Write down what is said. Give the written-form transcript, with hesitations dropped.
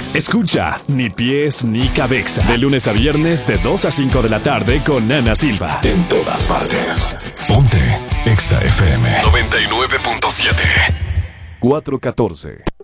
Escucha Ni Pies ni Cabeza. De lunes a viernes de 2 a 5 de la tarde con Ana Silva. En todas partes. Ponte Exa FM 99.7. 414.